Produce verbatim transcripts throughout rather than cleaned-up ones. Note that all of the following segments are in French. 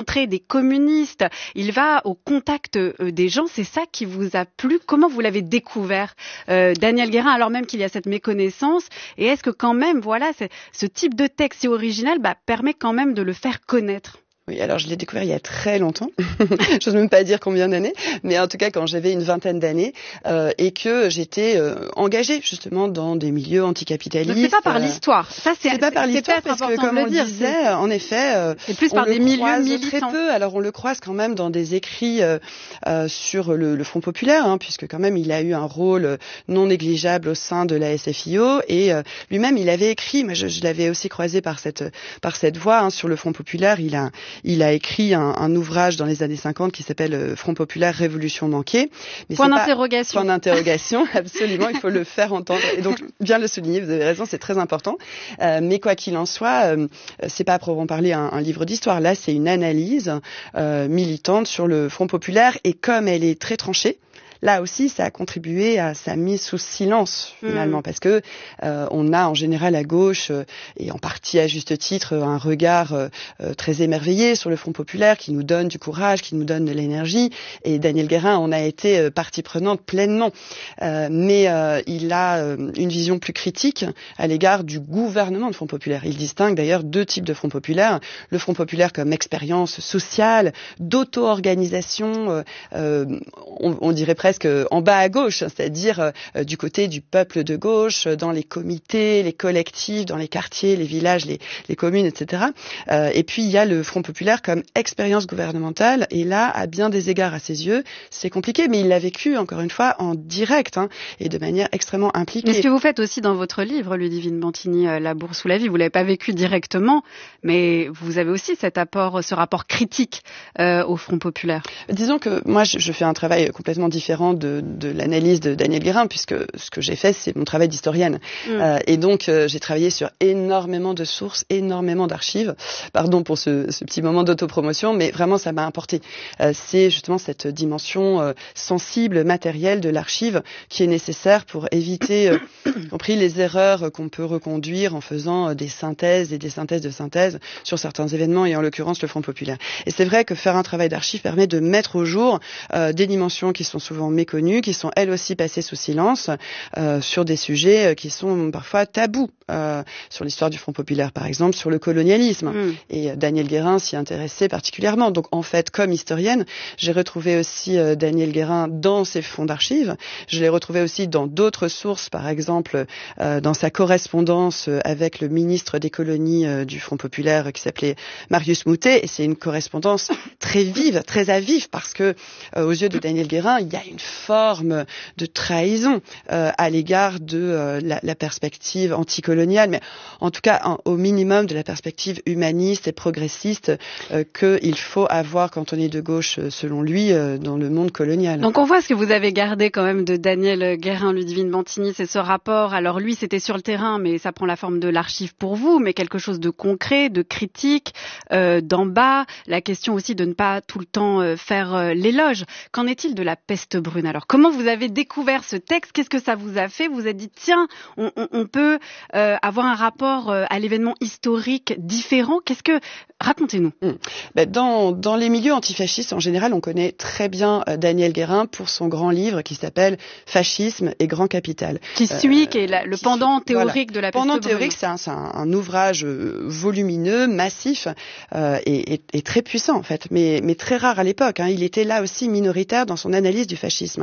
rencontrer des communistes, il va au contact euh, des gens. C'est ça qui vous a plu? Comment vous l'avez découvert, euh, Daniel Guérin, alors même qu'il y a cette méconnaissance? Et est-ce que quand même, voilà, ce type de texte si original bah, permet quand même de le faire connaître? Oui, alors je l'ai découvert il y a très longtemps. Je n'ose même pas dire combien d'années, mais en tout cas quand j'avais une vingtaine d'années euh, et que j'étais euh, engagée justement dans des milieux anticapitalistes. Donc c'est pas par euh, l'histoire. Ça c'est, c'est pas par l'histoire parce que comme on le disait, en effet, euh, c'est plus par des milieux militants. Très peu. Alors on le croise quand même dans des écrits euh, euh, sur le, le Front populaire, hein, puisque quand même il a eu un rôle non négligeable au sein de la S F I O et euh, lui-même il avait écrit. Moi je, je l'avais aussi croisé par cette par cette voie hein, sur le Front populaire. Il a Il a écrit un, un ouvrage dans les années cinquante qui s'appelle Front populaire, révolution manquée. Mais point d'interrogation. Point d'interrogation, absolument, il faut le faire entendre. Et donc, bien le souligner, vous avez raison, c'est très important. Euh, mais quoi qu'il en soit, euh, c'est pas à proprement parler un, un livre d'histoire. Là, c'est une analyse euh, militante sur le Front populaire. Et comme elle est très tranchée, là aussi, ça a contribué à sa mise sous silence finalement, mmh. parce que euh, on a en général à gauche euh, et en partie à juste titre un regard euh, très émerveillé sur le Front populaire qui nous donne du courage, qui nous donne de l'énergie. Et Daniel Guérin en a été euh, partie prenante pleinement, euh, mais euh, il a euh, une vision plus critique à l'égard du gouvernement de Front populaire. Il distingue d'ailleurs deux types de Front populaire: le Front populaire comme expérience sociale, d'auto-organisation, euh, euh, on, on dirait presque presque en bas à gauche, c'est-à-dire euh, du côté du peuple de gauche, dans les comités, les collectifs, dans les quartiers, les villages, les, les communes, et cetera. Euh, et puis il y a le Front populaire comme expérience gouvernementale, et là, à bien des égards à ses yeux, c'est compliqué, mais il l'a vécu, encore une fois, en direct, hein, et de manière extrêmement impliquée. Mais ce que vous faites aussi dans votre livre, Ludivine Bantigny, euh, La bourse ou la vie, vous l'avez pas vécu directement, mais vous avez aussi cet apport, ce rapport critique euh, au Front populaire. Disons que moi, je, je fais un travail complètement différent de, de l'analyse de Daniel Guérin, puisque ce que j'ai fait, c'est mon travail d'historienne. Mmh. Euh, et donc, euh, j'ai travaillé sur énormément de sources, énormément d'archives. Pardon pour ce, ce petit moment d'autopromotion, mais vraiment, ça m'a importé. Euh, c'est justement cette dimension euh, sensible, matérielle de l'archive qui est nécessaire pour éviter, euh, y compris les erreurs qu'on peut reconduire en faisant des synthèses et des synthèses de synthèse sur certains événements, et en l'occurrence le Front populaire. Et c'est vrai que faire un travail d'archive permet de mettre au jour euh, des dimensions qui sont souvent méconnues, qui sont elles aussi passées sous silence, euh, sur des sujets qui sont parfois tabous, euh, sur l'histoire du Front populaire par exemple, sur le colonialisme. Mmh. Et Daniel Guérin s'y intéressait particulièrement. Donc en fait, comme historienne, j'ai retrouvé aussi euh, Daniel Guérin dans ses fonds d'archives. Je l'ai retrouvé aussi dans d'autres sources, par exemple euh, dans sa correspondance avec le ministre des colonies euh, du Front populaire qui s'appelait Marius Moutet. Et c'est une correspondance très vive, très à vif, parce que euh, aux yeux de Daniel Guérin, il y a une forme de trahison euh, à l'égard de euh, la, la perspective anticoloniale, mais en tout cas en, au minimum de la perspective humaniste et progressiste euh, qu'il faut avoir quand on est de gauche, selon lui, euh, dans le monde colonial. Donc on voit ce que vous avez gardé quand même de Daniel Guérin, Ludivine Bantigny, c'est ce rapport. Alors lui, c'était sur le terrain, mais ça prend la forme de l'archive pour vous, mais quelque chose de concret, de critique, euh, d'en bas. La question aussi de ne pas tout le temps euh, faire euh, l'éloge. Qu'en est-il de la peste brune? Alors, comment vous avez découvert ce texte? Qu'est-ce que ça vous a fait? Vous vous êtes dit, tiens, on, on, on peut euh, avoir un rapport euh, à l'événement historique différent. Qu'est-ce que... Racontez-nous. Mmh. Ben, dans, dans les milieux antifascistes, en général, on connaît très bien euh, Daniel Guérin pour son grand livre qui s'appelle Fascisme et Grand Capital. Qui suit, euh, qui est la, le pendant suit, théorique voilà. de la peste pendant brune. théorique, c'est un, c'est un, un ouvrage euh, volumineux, massif euh, et, et, et très puissant, en fait, mais, mais très rare à l'époque. Hein. Il était là aussi minoritaire dans son analyse du fascisme.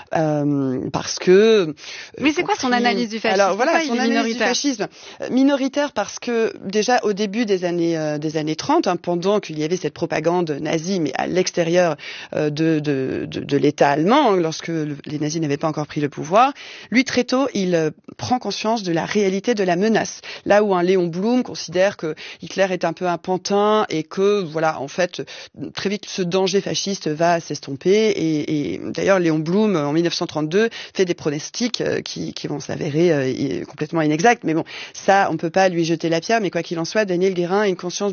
Euh, parce que... Mais c'est quoi son analyse du fascisme? Alors voilà, son analyse du fascisme. Minoritaire parce que déjà au début des années, euh, des années trente, hein, pendant qu'il y avait cette propagande nazie, mais à l'extérieur euh, de, de, de, de l'État allemand, lorsque le, les nazis n'avaient pas encore pris le pouvoir, lui très tôt, il euh, prend conscience de la réalité de la menace. Là où un Léon Blum considère que Hitler est un peu un pantin et que, voilà, en fait, très vite, ce danger fasciste va s'estomper. Et, et d'ailleurs, Léon Blum, en mille neuf cent trente-deux, fait des pronostics euh, qui, qui vont s'avérer euh, complètement inexacts. Mais bon, ça, on peut pas lui jeter la pierre. Mais quoi qu'il en soit, Daniel Guérin a une conscience beaucoup plus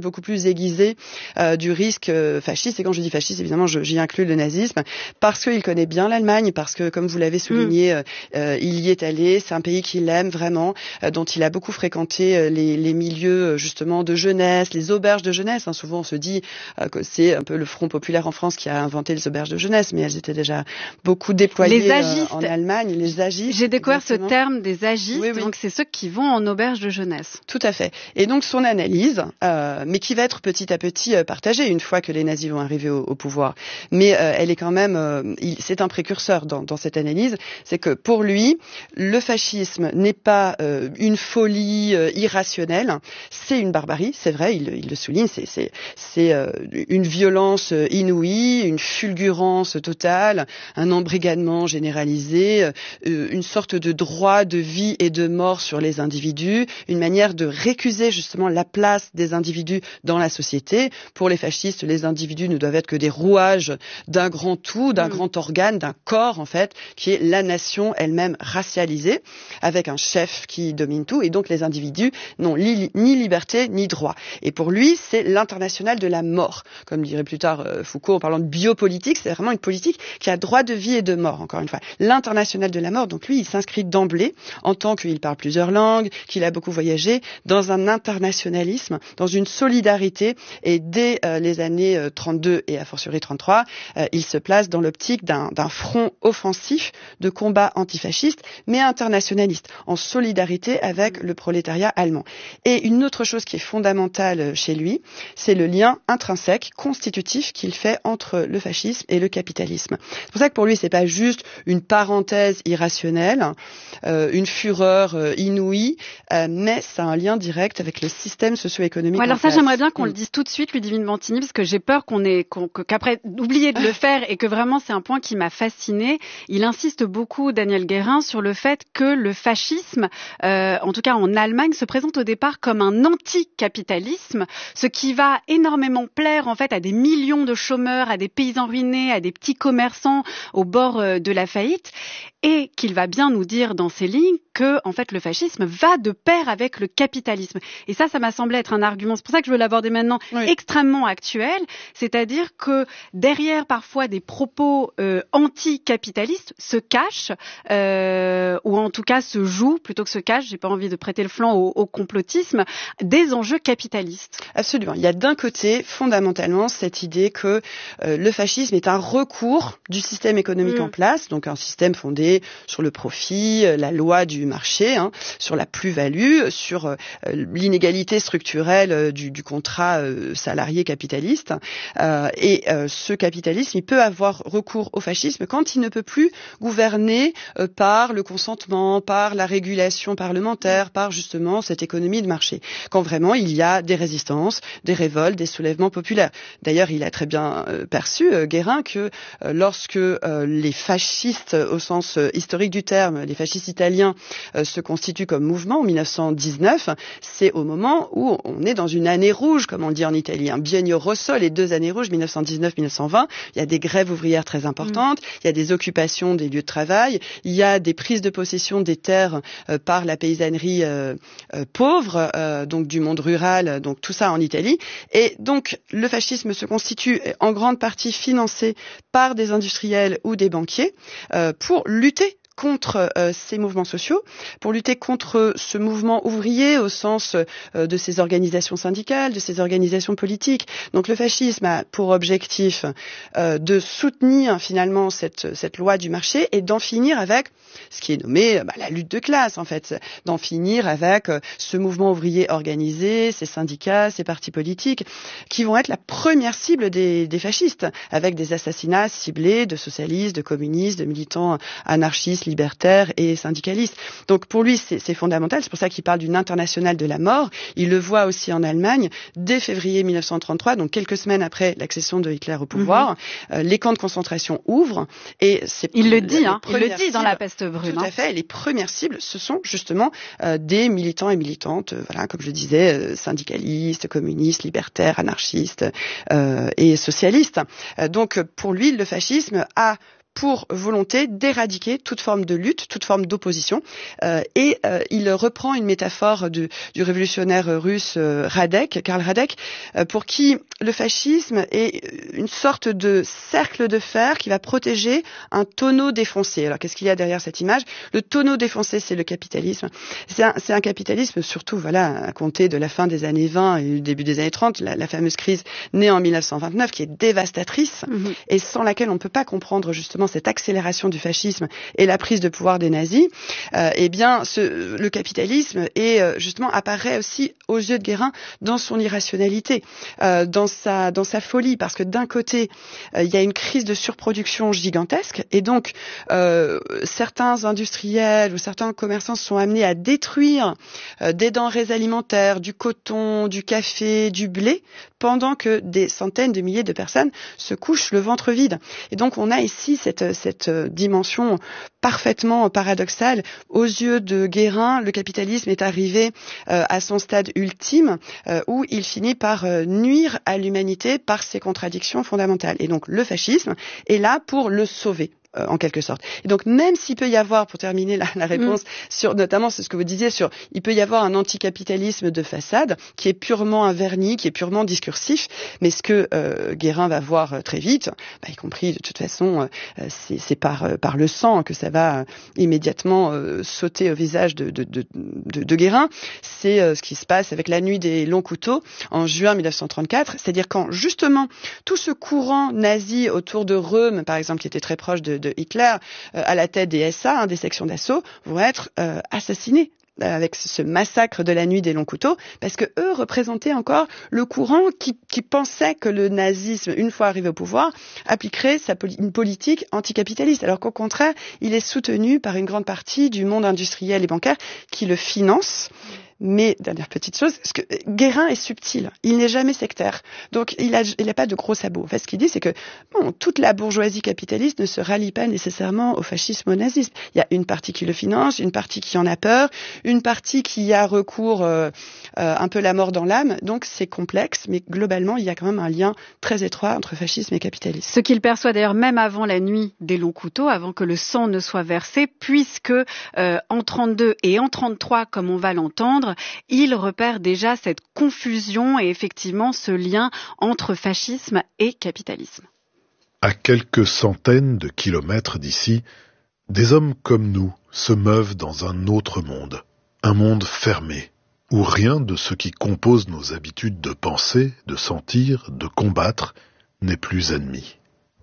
plus aiguisée euh, du risque euh, fasciste. Et quand je dis fasciste, évidemment, je, j'y inclus le nazisme, parce qu'il connaît bien l'Allemagne, parce que, comme vous l'avez souligné, mmh. euh, il y est allé. C'est un pays qu'il aime vraiment, euh, dont il a beaucoup fréquenté euh, les, les milieux justement de jeunesse, les auberges de jeunesse. Hein. Souvent, on se dit euh, que c'est un peu le Front populaire en France qui a inventé les auberges de jeunesse, mais elles étaient déjà beaucoup déployées euh, en Allemagne. Les agistes. J'ai découvert exactement. ce terme des agistes, oui, oui. Donc c'est ceux qui vont en auberge de jeunesse. Tout à fait. Et donc son analyse, euh, mais qui va être petit à petit euh, partagée une fois que les nazis vont arriver au, au pouvoir. Mais euh, elle est quand même, euh, il, c'est un précurseur dans, dans cette analyse, c'est que pour lui, le fascisme n'est pas euh, une folie euh, irrationnelle, c'est une barbarie, c'est vrai, il, il le souligne, c'est, c'est, c'est euh, une violence inouïe, une fulgurance totale, un embrigadement généralisé, euh, une sorte de droit de vie et de mort sur les individus, une manière de récuser justement la place des individus dans la société. Pour les fascistes, les individus ne doivent être que des rouages d'un grand tout, d'un mmh. grand organe, d'un corps en fait, qui est la nation elle-même racialisée, avec un chef qui domine tout, et donc les individus n'ont li- ni liberté ni droit. Et pour lui, c'est l'international de la mort. Comme dirait plus tard euh, Foucault en parlant de biopolitique, c'est vraiment une politique qui a droit de vie et de mort, encore une fois. L'international de la mort, donc lui, il s'inscrit d'emblée, en tant qu'il parle plusieurs langues, qu'il a beaucoup voyagé, dans un internationalisme, dans une solidarité, et dès euh, les années euh, trente-deux et a fortiori trente-trois, euh, il se place dans l'optique d'un, d'un front offensif de combat antifasciste, mais internationaliste, en solidarité avec le prolétariat allemand. Et une autre chose qui est fondamentale chez lui, c'est le lien intrinsèque, constitutif qu'il fait entre le fascisme et le capitalisme. C'est pour ça que pour lui, c'est pas juste une parenthèse irrationnelle, euh, une fureur euh, inouïe, euh, mais ça a un lien direct avec le système socio-économique. Ouais, alors ça, j'aimerais bien qu'on mmh. le dise tout de suite, Ludivine Bantigny, parce que j'ai peur qu'on ait, qu'on, qu'après, d'oublier de le faire, et que vraiment c'est un point qui m'a fascinée. Il insiste beaucoup, Daniel Guérin, sur le fait que le fascisme, euh, en tout cas en Allemagne, se présente au départ comme un anticapitalisme, ce qui va énormément plaire en fait à des millions de chômeurs, à des paysans ruinés, à des petits commerçants au bord euh, de la faillite, et qu'il va bien nous dire dans ses lignes que en fait le fascisme va de pair avec le capitalisme. Et ça, ça m'a semblé être un argument, c'est pour ça que je veux l'aborder maintenant, oui. extrêmement actuel, c'est-à-dire que derrière parfois des propos euh, anticapitalistes se cachent, euh, ou en tout cas se jouent, plutôt que se cachent, j'ai pas envie de prêter le flanc au, au complotisme, des enjeux capitalistes. Absolument. Il y a d'un côté, fondamentalement, cette idée que euh, le fascisme est un recours du système économique mmh. en place, donc un système fondé sur le profit, la loi du marché, hein, sur la plus-value, sur euh, l'inégalité structurelle euh, du, du contrat euh, salarié capitaliste. Euh, et euh, ce capitalisme, il peut avoir recours au fascisme quand il ne peut plus gouverner euh, par le consentement, par la régulation parlementaire, par justement cette économie de marché. Quand vraiment il y a des résistances, des révoltes, des soulèvements populaires. D'ailleurs, il a très bien euh, perçu, euh, Guérin, que euh, lorsque euh, les fascistes, au sens euh, historique du terme, les fascistes italiens euh, se constituent comme mouvement en dix-neuf cent dix-neuf, c'est au moment où on est dans une année rouge, comme on dit en Italie, un biennio rosso, les deux années rouges, dix-neuf cent dix-neuf dix-neuf cent vingt. Il y a des grèves ouvrières très importantes, mmh. il y a des occupations des lieux de travail, il y a des prises de possession des terres euh, par la paysannerie euh, euh, pauvre, euh, donc du monde rural, donc tout ça en Italie. Et donc le fascisme se constitue en grande partie financé par des industriels ou des banquiers euh, pour lutter contre euh, ces mouvements sociaux, pour lutter contre ce mouvement ouvrier au sens euh, de ces organisations syndicales, de ces organisations politiques. Donc le fascisme a pour objectif euh, de soutenir finalement cette, cette loi du marché et d'en finir avec ce qui est nommé bah, la lutte de classe, en fait, d'en finir avec euh, ce mouvement ouvrier organisé, ces syndicats, ces partis politiques, qui vont être la première cible des, des fascistes, avec des assassinats ciblés de socialistes, de communistes, de militants anarchistes, libertaires et syndicalistes. Donc pour lui, c'est, c'est fondamental. C'est pour ça qu'il parle d'une internationale de la mort. Il le voit aussi en Allemagne. Dès février dix-neuf cent trente-trois, donc quelques semaines après l'accession de Hitler au pouvoir, mm-hmm. euh, les camps de concentration ouvrent. Et c'est il le dit, hein, il le dit dans La Peste brune. Tout à fait. Les premières cibles, ce sont justement euh, des militants et militantes, euh, voilà, comme je disais, euh, syndicalistes, communistes, libertaires, anarchistes euh, et socialistes. Euh, donc pour lui, le fascisme a pour volonté d'éradiquer toute forme de lutte, toute forme d'opposition. Euh, et euh, il reprend une métaphore du, du révolutionnaire russe euh, Radek, Karl Radek, euh, pour qui le fascisme est une sorte de cercle de fer qui va protéger un tonneau défoncé. Alors qu'est-ce qu'il y a derrière cette image? Le tonneau défoncé, c'est le capitalisme. C'est un, c'est un capitalisme surtout, voilà, à compter de la fin des années vingt et du début des années trente, la, la fameuse crise née en mille neuf cent vingt-neuf, qui est dévastatrice, mmh. et sans laquelle on ne peut pas comprendre justement cette accélération du fascisme et la prise de pouvoir des nazis. Euh, eh bien, ce, le capitalisme est justement apparaît aussi aux yeux de Guérin dans son irrationalité, euh, dans sa dans sa folie, parce que d'un côté euh, il y a une crise de surproduction gigantesque, et donc euh, certains industriels ou certains commerçants sont amenés à détruire euh, des denrées alimentaires, du coton, du café, du blé, pendant que des centaines de milliers de personnes se couchent le ventre vide. Et donc on a ici cette cette dimension parfaitement paradoxale. Aux yeux de Guérin, le capitalisme est arrivé euh, à son stade ultime euh, où il finit par euh, nuire à l'humanité par ses contradictions fondamentales. Et donc le fascisme est là pour le sauver. Euh, en quelque sorte. Et donc même s'il peut y avoir, pour terminer la, la réponse, mmh. sur notamment c'est ce que vous disiez, sur il peut y avoir un anticapitalisme de façade qui est purement un vernis, qui est purement discursif, mais ce que euh, Guérin va voir euh, très vite, bah, y compris de toute façon, euh, c'est, c'est par euh, par le sang que ça va euh, immédiatement euh, sauter au visage de de de, de, de Guérin, c'est euh, ce qui se passe avec la nuit des longs couteaux en juin mille neuf cent trente-quatre, c'est-à-dire quand justement tout ce courant nazi autour de Röhm, par exemple, qui était très proche de de Hitler, euh, à la tête des S A, hein, des sections d'assaut, vont être euh, assassinés avec ce massacre de la nuit des longs couteaux, parce que eux représentaient encore le courant qui, qui pensait que le nazisme, une fois arrivé au pouvoir, appliquerait sa, une politique anticapitaliste, alors qu'au contraire, il est soutenu par une grande partie du monde industriel et bancaire qui le finance. Mais, dernière petite chose, parce que Guérin est subtil, il n'est jamais sectaire, donc il n'a il a pas de gros sabots. En fait, ce qu'il dit, c'est que bon, toute la bourgeoisie capitaliste ne se rallie pas nécessairement au fascisme, au nazisme. Il y a une partie qui le finance, une partie qui en a peur, une partie qui a recours euh, euh, un peu la mort dans l'âme, donc c'est complexe, mais globalement, il y a quand même un lien très étroit entre fascisme et capitalisme. Ce qu'il perçoit d'ailleurs même avant la nuit des longs couteaux, avant que le sang ne soit versé, puisque euh, en trente-deux et en trente-trois, comme on va l'entendre, il repère déjà cette confusion et effectivement ce lien entre fascisme et capitalisme. À quelques centaines de kilomètres d'ici, des hommes comme nous se meuvent dans un autre monde, un monde fermé, où rien de ce qui compose nos habitudes de penser, de sentir, de combattre n'est plus ennemi.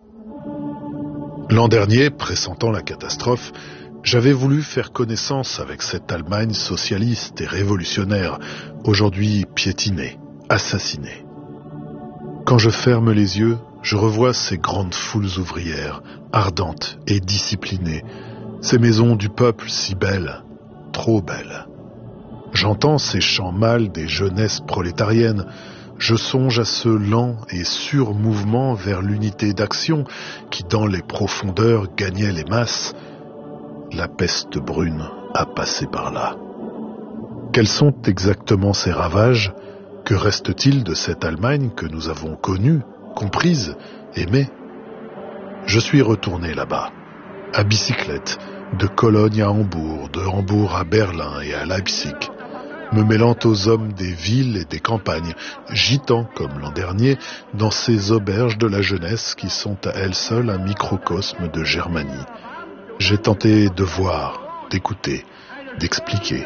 L'an dernier, pressentant la catastrophe, j'avais voulu faire connaissance avec cette Allemagne socialiste et révolutionnaire, aujourd'hui piétinée, assassinée. Quand je ferme les yeux, je revois ces grandes foules ouvrières, ardentes et disciplinées, ces maisons du peuple si belles, trop belles. J'entends ces chants mâles des jeunesses prolétariennes, je songe à ce lent et sûr mouvement vers l'unité d'action qui, dans les profondeurs, gagnait les masses. La peste brune a passé par là. Quels sont exactement ces ravages? Que reste-t-il de cette Allemagne que nous avons connue, comprise, aimée? Je suis retourné là-bas, à bicyclette, de Cologne à Hambourg, de Hambourg à Berlin et à Leipzig, me mêlant aux hommes des villes et des campagnes, gitant, comme l'an dernier, dans ces auberges de la jeunesse qui sont à elles seules un microcosme de Germanie. J'ai tenté de voir, d'écouter, d'expliquer.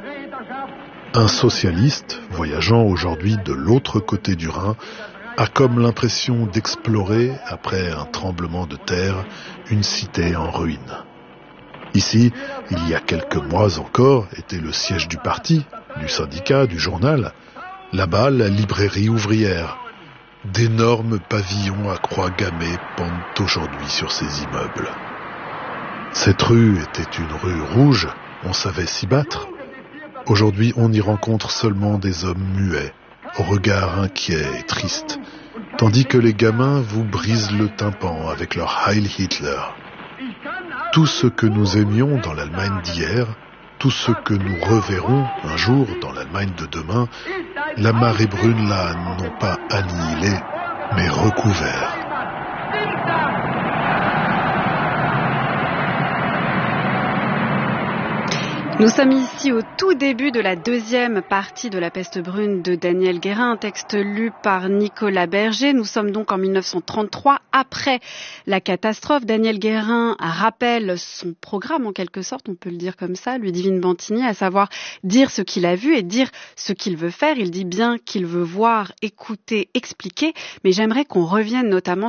Un socialiste, voyageant aujourd'hui de l'autre côté du Rhin, a comme l'impression d'explorer, après un tremblement de terre, une cité en ruine. Ici, il y a quelques mois encore, était le siège du parti, du syndicat, du journal. Là-bas, la librairie ouvrière. D'énormes pavillons à croix gammées pendent aujourd'hui sur ces immeubles. Cette rue était une rue rouge, on savait s'y battre. Aujourd'hui, on y rencontre seulement des hommes muets, au regard inquiet et triste, tandis que les gamins vous brisent le tympan avec leur Heil Hitler. Tout ce que nous aimions dans l'Allemagne d'hier, tout ce que nous reverrons un jour dans l'Allemagne de demain, la marée brune l'a non pas annihilé, mais recouvert. Nous sommes ici au tout début de la deuxième partie de La Peste brune de Daniel Guérin, un texte lu par Nicolas Berger. Nous sommes donc en mille neuf cent trente-trois, après la catastrophe. Daniel Guérin rappelle son programme, en quelque sorte, on peut le dire comme ça, Ludivine Bantigny, à savoir dire ce qu'il a vu et dire ce qu'il veut faire. Il dit bien qu'il veut voir, écouter, expliquer, mais j'aimerais qu'on revienne notamment